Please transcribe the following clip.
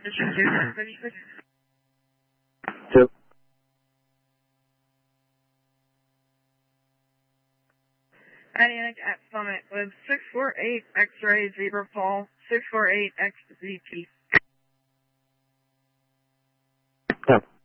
Mission 2, 2. Atlantic at Summit with 648 X-ray Zebra Fall, 648 XZT. Yeah.